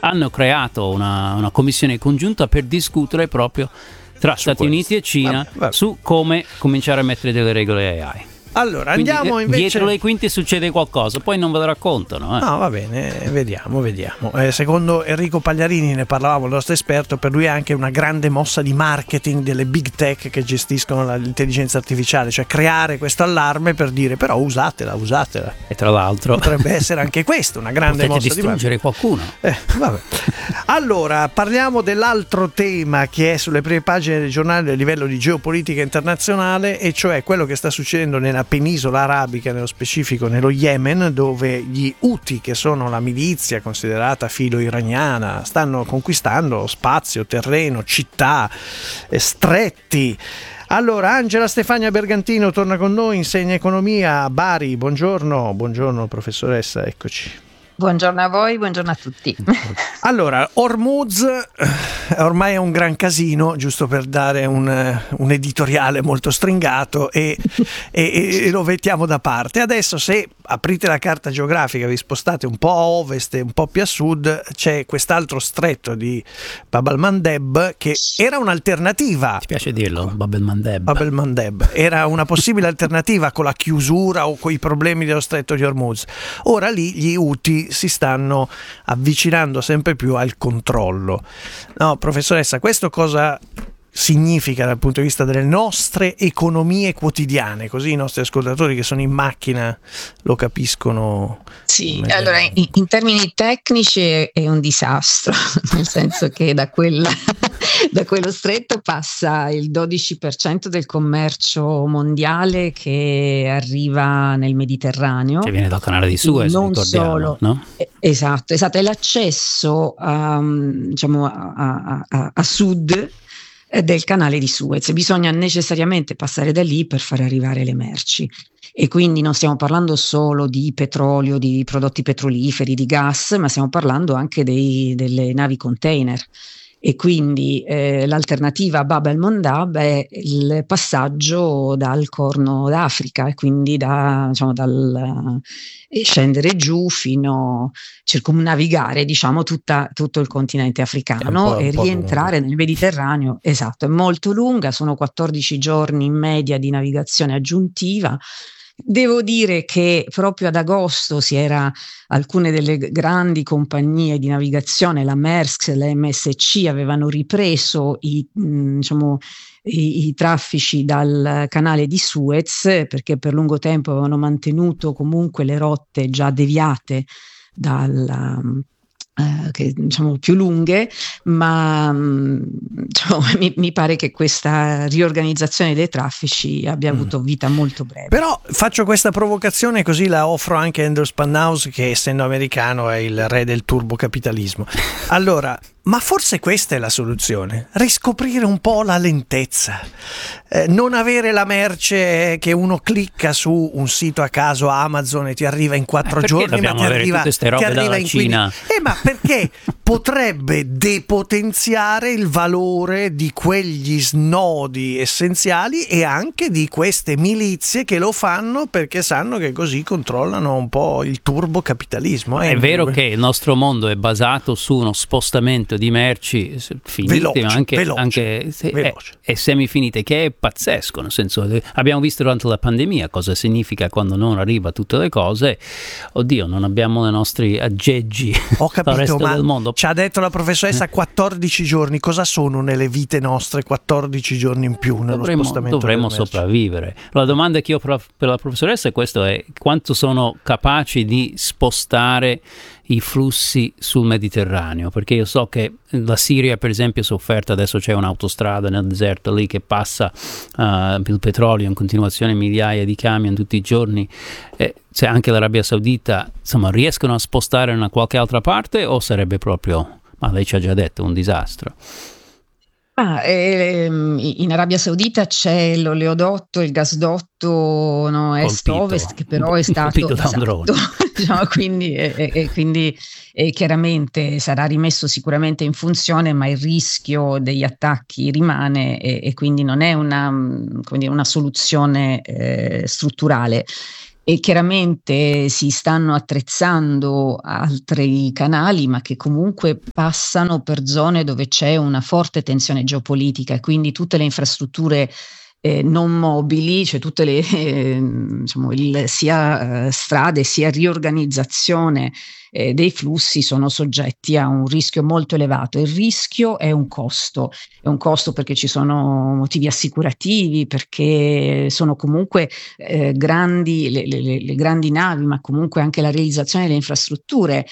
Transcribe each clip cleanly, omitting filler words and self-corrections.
hanno creato una commissione congiunta per discutere proprio tra Stati Uniti e Cina su come cominciare a mettere delle regole AI. Allora, quindi andiamo invece. Dietro le quinte succede qualcosa, poi non ve lo raccontano. No, va bene, vediamo. Secondo Enrico Pagliarini, ne parlavamo, il nostro esperto, per lui è anche una grande mossa di marketing delle big tech che gestiscono l'intelligenza artificiale, cioè creare questo allarme per dire però usatela. E tra l'altro potrebbe essere anche questo una grande mossa di distruggere qualcuno. Vabbè. Allora, parliamo dell'altro tema che è sulle prime pagine dei giornali a livello di geopolitica internazionale, e cioè quello che sta succedendo nella penisola arabica, nello specifico nello Yemen, dove gli Houthi, che sono la milizia considerata filo-iraniana, stanno conquistando spazio, terreno, città, stretti. Allora, Angela Stefania Bergantino torna con noi, insegna economia a Bari. Buongiorno professoressa, eccoci. Buongiorno a voi, buongiorno a tutti. Allora, Hormuz ormai è un gran casino, giusto per dare un editoriale molto stringato, e lo mettiamo da parte. Adesso, se aprite la carta geografica, vi spostate un po' a ovest e un po' più a sud, c'è quest'altro stretto di Bab el-Mandeb, che era un'alternativa. Ti piace dirlo? Bab el-Mandeb. Bab el-Mandeb era una possibile alternativa con la chiusura o con i problemi dello stretto di Hormuz. Ora lì gli Houthi si stanno avvicinando sempre più al controllo. No, professoressa, questo cosa significa dal punto di vista delle nostre economie quotidiane, così i nostri ascoltatori che sono in macchina lo capiscono? Sì, allora in termini tecnici è un disastro, nel senso che da quello stretto passa il 12% del commercio mondiale che arriva nel Mediterraneo, che viene dal canale di Suez, non solo, no? Esatto, è l'accesso a sud del canale di Suez. Bisogna necessariamente passare da lì per far arrivare le merci, e quindi non stiamo parlando solo di petrolio, di prodotti petroliferi, di gas, ma stiamo parlando anche delle navi container. E quindi l'alternativa a Bab el-Mandeb è il passaggio dal Corno d'Africa, e quindi scendere giù fino circumnavigare, tutto il continente africano e rientrare nel Mediterraneo. Esatto, è molto lunga, sono 14 giorni in media di navigazione aggiuntiva. Devo dire che proprio ad agosto alcune delle grandi compagnie di navigazione, la Maersk e la MSC, avevano ripreso i traffici dal canale di Suez, perché per lungo tempo avevano mantenuto comunque le rotte già deviate più lunghe, ma mi pare che questa riorganizzazione dei traffici abbia avuto vita molto breve. Però faccio questa provocazione, così la offro anche a Andrew Spanhaus, che essendo americano è il re del turbocapitalismo. Allora, ma forse questa è la soluzione: riscoprire un po' la lentezza, non avere la merce che uno clicca su un sito a caso Amazon e ti arriva in 4 giorni, ma ti arriva in Cina. Ma perché potrebbe depotenziare il valore di quegli snodi essenziali e anche di queste milizie che lo fanno perché sanno che così controllano un po' il turbocapitalismo. È vero che il nostro mondo è basato su uno spostamento di merci finite, ma anche semifinite, che è pazzesco, nel senso, abbiamo visto durante la pandemia cosa significa quando non arriva tutte le cose. Oddio, non abbiamo i nostri aggeggi. Ho capito, resto ma del mondo. Ci ha detto la professoressa 14 giorni. Cosa sono nelle vite nostre 14 giorni in più nello spostamento? Dovremmo sopravvivere. La domanda che io ho per la professoressa è questo: è quanto sono capaci di spostare i flussi sul Mediterraneo, perché io so che la Siria, per esempio, è sofferta. Adesso c'è un'autostrada nel deserto lì che passa il petrolio in continuazione, migliaia di camion tutti i giorni. C'è anche l'Arabia Saudita. Insomma, riescono a spostare in qualche altra parte, o sarebbe proprio, ma lei ci ha già detto, un disastro? In Arabia Saudita c'è l'oleodotto, il gasdotto est-ovest, che però è stato da un drone. Quindi chiaramente sarà rimesso sicuramente in funzione, ma il rischio degli attacchi rimane, e quindi non è una soluzione strutturale. E chiaramente si stanno attrezzando altri canali, ma che comunque passano per zone dove c'è una forte tensione geopolitica, e quindi tutte le infrastrutture non mobili, cioè tutte le sia strade sia riorganizzazione dei flussi sono soggetti a un rischio molto elevato. Il rischio è un costo perché ci sono motivi assicurativi, perché sono comunque grandi le grandi navi, ma comunque anche la realizzazione delle infrastrutture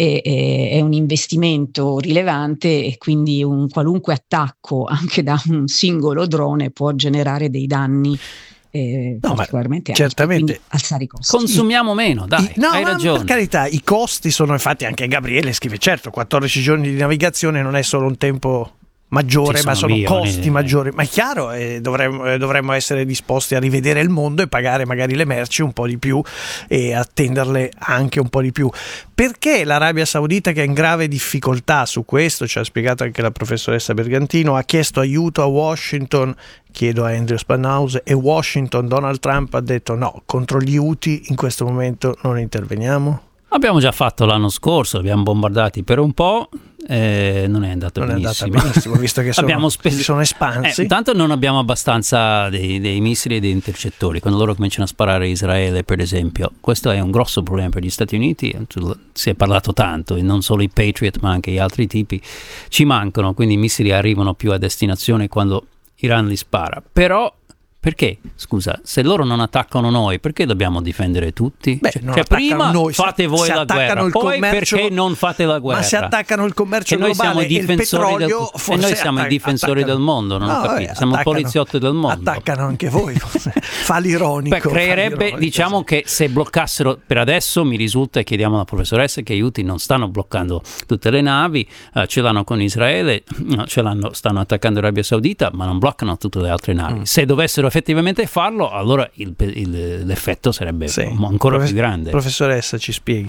è un investimento rilevante, e quindi un qualunque attacco anche da un singolo drone può generare dei danni particolarmente alti, certamente alzare i costi. Consumiamo meno, dai, hai ragione. Per carità, i costi sono, infatti anche Gabriele scrive, certo, 14 giorni di navigazione non è solo un tempo maggiore, ma sono costi maggiori, ma è chiaro, dovremmo essere disposti a rivedere il mondo e pagare magari le merci un po' di più e attenderle anche un po' di più. Perché l'Arabia Saudita, che è in grave difficoltà su questo, ci ha spiegato anche la professoressa Bergantino, ha chiesto aiuto a Washington, chiedo a Andrew Spanhouse, e Washington, Donald Trump ha detto no, contro gli Houthi in questo momento non interveniamo? Abbiamo già fatto l'anno scorso, abbiamo bombardati per un po', non è andato benissimo, visto che sono espansi. Intanto non abbiamo abbastanza dei missili e dei intercettori. Quando loro cominciano a sparare a Israele, per esempio, questo è un grosso problema per gli Stati Uniti. Si è parlato tanto, non solo i Patriot ma anche gli altri tipi ci mancano, quindi i missili arrivano più a destinazione quando Iran li spara. Però perché, scusa, se loro non attaccano noi, perché dobbiamo difendere tutti? Prima noi, fate voi la guerra, poi perché non fate la guerra? Ma se attaccano il commercio globale e il petrolio, e noi siamo i difensori del mondo, non ho capito, siamo poliziotti del mondo. Attaccano anche voi, fa l'ironico. Creerebbe, diciamo che se bloccassero, per adesso mi risulta, e chiediamo alla professoressa, che gli Houthi non stanno bloccando tutte le navi, ce l'hanno con Israele, stanno attaccando l'Arabia Saudita, ma non bloccano tutte le altre navi. Se dovessero effettivamente farlo, allora l'effetto sarebbe ancora più grande. Professoressa, ci spieghi?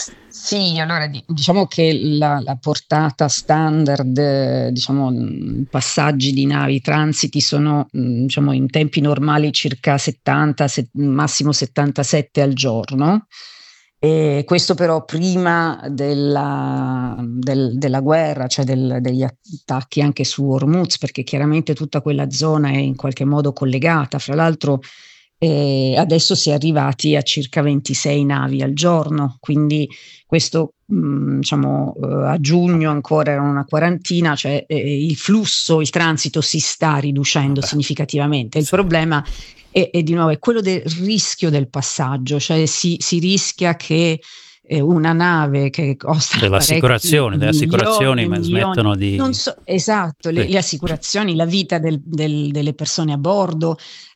Sì, allora diciamo che la portata standard, passaggi di navi, transiti sono in tempi normali circa 70, massimo 77 al giorno. E questo però prima della guerra, cioè degli attacchi anche su Hormuz, perché chiaramente tutta quella zona è in qualche modo collegata. Fra l'altro adesso si è arrivati a circa 26 navi al giorno, quindi questo a giugno ancora erano una quarantina, cioè il flusso, il transito si sta riducendo significativamente. Il problema è di nuovo è quello del rischio del passaggio, cioè si rischia che una nave che costa le assicurazioni ma smettono di le assicurazioni, la vita delle persone a bordo,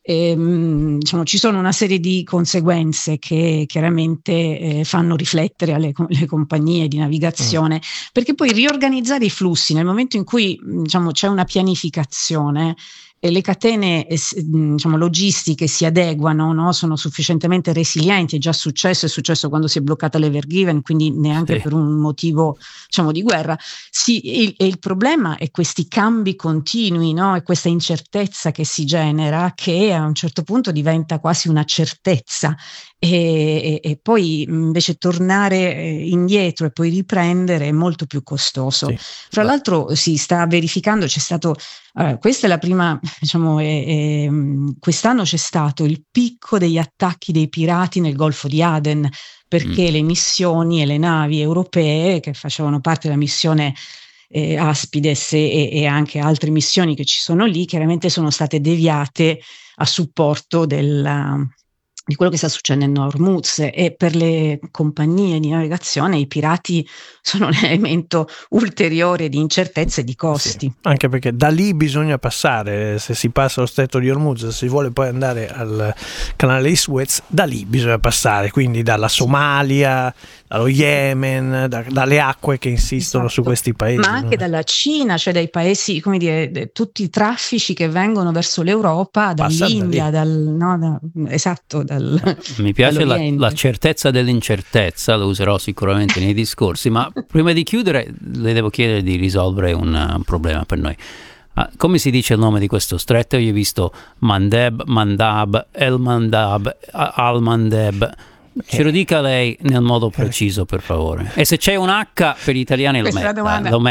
ci sono una serie di conseguenze che chiaramente fanno riflettere le compagnie di navigazione, perché poi riorganizzare i flussi nel momento in cui c'è una pianificazione e le catene logistiche si adeguano, no? Sono sufficientemente resilienti. È successo quando si è bloccata l'Ever Given, quindi neanche per un motivo di guerra. E il problema è questi cambi continui, no? E questa incertezza che si genera, che a un certo punto diventa quasi una certezza, e poi invece tornare indietro e poi riprendere è molto più costoso. Fra l'altro si sta verificando, c'è stato questa è la prima, quest'anno c'è stato il picco degli attacchi dei pirati nel Golfo di Aden, perché le missioni e le navi europee che facevano parte della missione Aspides e anche altre missioni che ci sono lì, chiaramente sono state deviate a supporto di quello che sta succedendo a Hormuz, e per le compagnie di navigazione i pirati sono un elemento ulteriore di incertezza e di costi. Anche perché da lì bisogna passare, se si passa lo stretto di Hormuz, se si vuole poi andare al canale di Suez, da lì bisogna passare, quindi dalla Somalia, dallo Yemen, dalle acque che insistono su questi paesi. Ma anche dalla Cina, cioè dai paesi, come dire, tutti i traffici che vengono verso l'Europa, dall'India, Mi piace la certezza dell'incertezza, lo userò sicuramente nei discorsi, ma prima di chiudere le devo chiedere di risolvere un problema per noi. Come si dice il nome di questo stretto? Io ho visto Mandeb, Mandab, El Mandab, Al Mandeb. Ce lo dica lei nel modo preciso, per favore. E se c'è un H per gli italiani lo